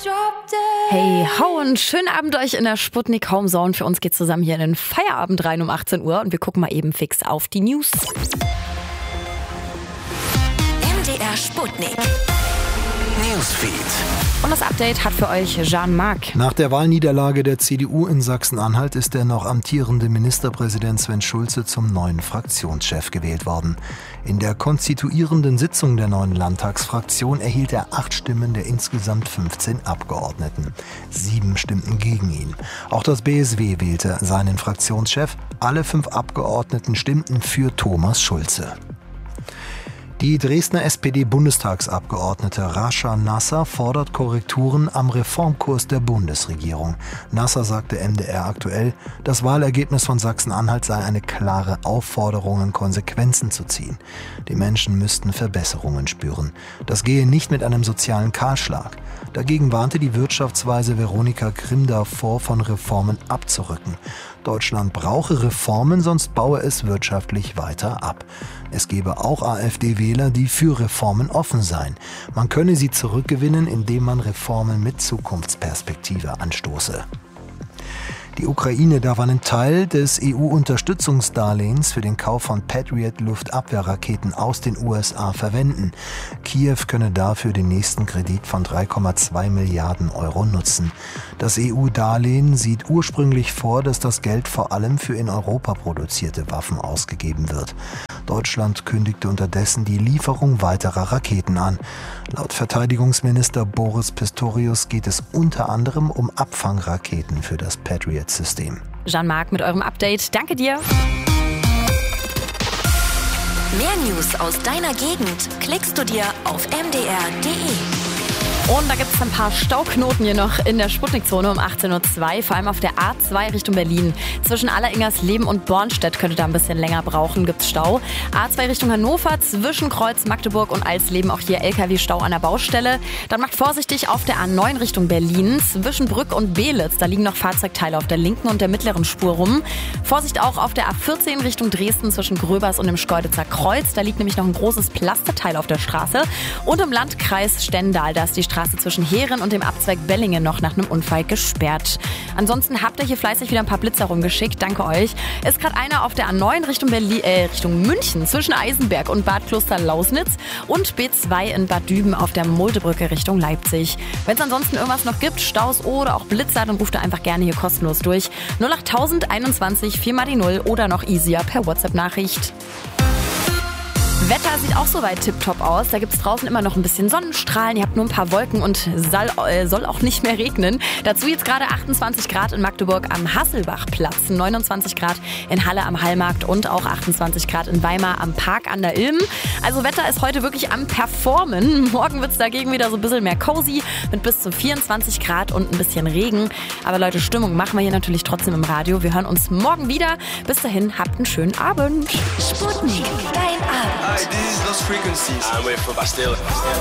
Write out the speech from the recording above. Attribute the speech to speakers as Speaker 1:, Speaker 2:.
Speaker 1: Hey, hau und schönen Abend euch in der Sputnik Homezone. Für uns geht's zusammen hier in den Feierabend rein um 18 Uhr und wir gucken mal eben fix auf die News.
Speaker 2: MDR Sputnik Newsfeed.
Speaker 1: Und das Update hat für euch Jean-Marc.
Speaker 3: Nach der Wahlniederlage der CDU in Sachsen-Anhalt ist der noch amtierende Ministerpräsident Sven Schulze zum neuen Fraktionschef gewählt worden. In der konstituierenden Sitzung der neuen Landtagsfraktion erhielt er 8 Stimmen der insgesamt 15 Abgeordneten. 7 stimmten gegen ihn. Auch das BSW wählte seinen Fraktionschef. Alle 5 Abgeordneten stimmten für Thomas Schulze. Die Dresdner SPD-Bundestagsabgeordnete Rascha Nasser fordert Korrekturen am Reformkurs der Bundesregierung. Nasser sagte MDR aktuell, das Wahlergebnis von Sachsen-Anhalt sei eine klare Aufforderung, Konsequenzen zu ziehen. Die Menschen müssten Verbesserungen spüren. Das gehe nicht mit einem sozialen Kahlschlag. Dagegen warnte die Wirtschaftsweise Veronika Grimm davor, von Reformen abzurücken. Deutschland brauche Reformen, sonst baue es wirtschaftlich weiter ab. Es gebe auch AfD-Wähler, die für Reformen offen seien. Man könne sie zurückgewinnen, indem man Reformen mit Zukunftsperspektive anstoße. Die Ukraine darf einen Teil des EU-Unterstützungsdarlehens für den Kauf von Patriot-Luftabwehrraketen aus den USA verwenden. Kiew könne dafür den nächsten Kredit von 3,2 Milliarden Euro nutzen. Das EU-Darlehen sieht ursprünglich vor, dass das Geld vor allem für in Europa produzierte Waffen ausgegeben wird. Deutschland kündigte unterdessen die Lieferung weiterer Raketen an. Laut Verteidigungsminister Boris Pistorius geht es unter anderem um Abfangraketen für das Patriot-System.
Speaker 1: Jean-Marc mit eurem Update. Danke dir.
Speaker 2: Mehr News aus deiner Gegend klickst du dir auf mdr.de.
Speaker 1: Und da gibt es ein paar Stauknoten hier noch in der Sputnikzone um 18.02 Uhr, vor allem auf der A2 Richtung Berlin. Zwischen Alleringersleben und Bornstedt könnte da ein bisschen länger brauchen, gibt's Stau. A2 Richtung Hannover, zwischen Kreuz, Magdeburg und Alsleben auch hier LKW-Stau an der Baustelle. Dann macht vorsichtig auf der A9 Richtung Berlin, zwischen Brück und Beelitz. Da liegen noch Fahrzeugteile auf der linken und der mittleren Spur rum. Vorsicht auch auf der A14 Richtung Dresden zwischen Gröbers und dem Schkeuditzer Kreuz. Da liegt nämlich noch ein großes Plasteteil auf der Straße. Und im Landkreis Stendal, da ist die Straße zwischen Heeren und dem Abzweig Bellingen noch nach einem Unfall gesperrt. Ansonsten habt ihr hier fleißig wieder ein paar Blitzer rumgeschickt. Danke euch. Ist gerade einer auf der A9 Richtung München zwischen Eisenberg und Bad Kloster-Lausnitz und B2 in Bad Düben auf der Muldebrücke Richtung Leipzig. Wenn es ansonsten irgendwas noch gibt, Staus oder auch Blitzer, dann ruft ihr einfach gerne hier kostenlos durch. 08021 4 mal die 0 oder noch easier per WhatsApp-Nachricht. Wetter sieht auch soweit tipptopp aus. Da gibt es draußen immer noch ein bisschen Sonnenstrahlen. Ihr habt nur ein paar Wolken und soll auch nicht mehr regnen. Dazu jetzt gerade 28 Grad in Magdeburg am Hasselbachplatz, 29 Grad in Halle am Hallmarkt und auch 28 Grad in Weimar am Park an der Ilm. Also Wetter ist heute wirklich am Performen. Morgen wird es dagegen wieder so ein bisschen mehr cozy mit bis zu 24 Grad und ein bisschen Regen. Aber Leute, Stimmung machen wir hier natürlich trotzdem im Radio. Wir hören uns morgen wieder. Bis dahin, habt einen schönen Abend.
Speaker 2: Sputnik, dein Abend.
Speaker 4: Hi, this is Lost Frequencies. I'm with Bastille.